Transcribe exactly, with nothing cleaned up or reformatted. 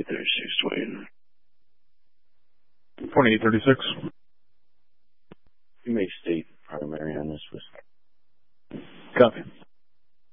twenty-eight thirty-six, Dwayne. twenty-eight thirty-six. You may state primary on this whiskey. Copy.